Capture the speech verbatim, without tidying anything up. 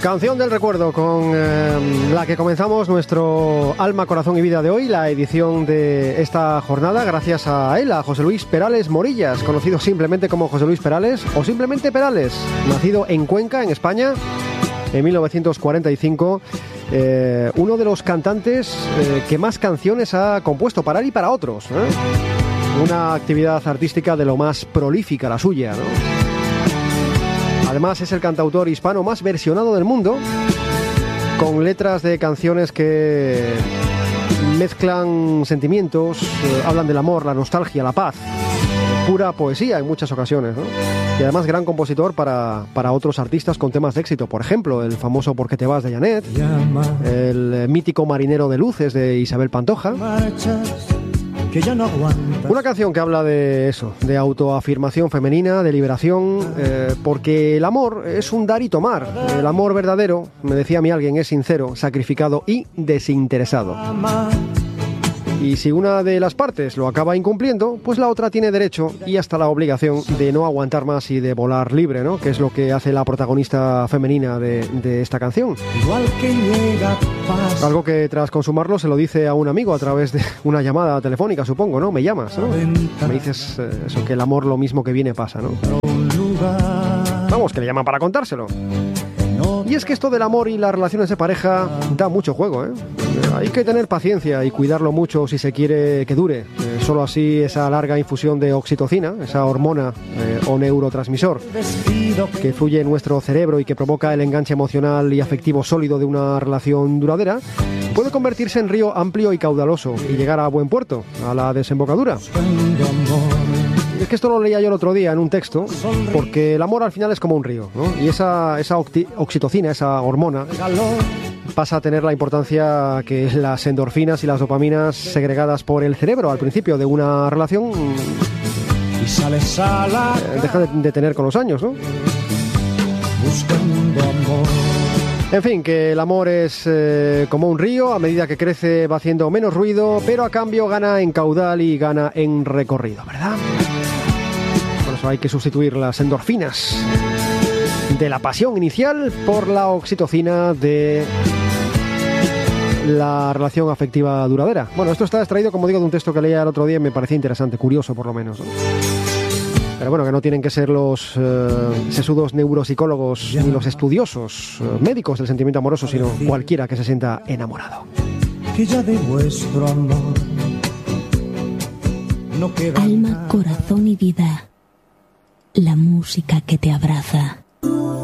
Canción del recuerdo con eh, la que comenzamos nuestro Alma, Corazón y Vida de hoy, la edición de esta jornada, gracias a él, a José Luis Perales Morillas, conocido simplemente como José Luis Perales o simplemente Perales, nacido en Cuenca, en España, en mil novecientos cuarenta y cinco, eh, uno de los cantantes eh, que más canciones ha compuesto para él y para otros, ¿eh? Una actividad artística de lo más prolífica la suya, ¿no? Además es el cantautor hispano más versionado del mundo, con letras de canciones que mezclan sentimientos, eh, hablan del amor, la nostalgia, la paz, pura poesía en muchas ocasiones, ¿no? Y además gran compositor para, para otros artistas con temas de éxito, por ejemplo, el famoso ¿Por qué te vas? De Janet, el mítico Marinero de Luces de Isabel Pantoja. Que ya no aguanta. Una canción que habla de eso, de autoafirmación femenina, de liberación, eh, porque el amor es un dar y tomar. El amor verdadero, me decía a mí alguien, es sincero, sacrificado y desinteresado. Y si una de las partes lo acaba incumpliendo, pues la otra tiene derecho y hasta la obligación de no aguantar más y de volar libre, ¿no? Que es lo que hace la protagonista femenina de, de esta canción. Igual que llega paz. Algo que tras consumarlo se lo dice a un amigo a través de una llamada telefónica, supongo, ¿no? Me llamas, ¿no? Me dices eh, eso, que el amor lo mismo que viene pasa, ¿no? Vamos, que le llaman para contárselo. Y es que esto del amor y las relaciones de pareja da mucho juego, ¿eh? Hay que tener paciencia y cuidarlo mucho si se quiere que dure. Eh, solo así esa larga infusión de oxitocina, esa hormona eh, o neurotransmisor que fluye en nuestro cerebro y que provoca el enganche emocional y afectivo sólido de una relación duradera, puede convertirse en río amplio y caudaloso y llegar a buen puerto, a la desembocadura. Es que esto lo leía yo el otro día en un texto, porque el amor al final es como un río, ¿no? Y esa, esa oxitocina, esa hormona, pasa a tener la importancia que las endorfinas y las dopaminas segregadas por el cerebro al principio de una relación eh, deja de, de tener con los años, ¿no? En fin, que el amor es eh, como un río, a medida que crece va haciendo menos ruido, pero a cambio gana en caudal y gana en recorrido, ¿verdad? Por eso hay que sustituir las endorfinas de la pasión inicial por la oxitocina de la relación afectiva duradera. Bueno, esto está extraído, como digo, de un texto que leía el otro día y me parecía interesante, curioso por lo menos, ¿no? Pero bueno, que no tienen que ser los eh, sesudos neuropsicólogos ni los estudiosos eh, médicos del sentimiento amoroso, sino cualquiera que se sienta enamorado. Que ya de vuestro amor no queda Alma, nada. Corazón y vida, la música que te abraza.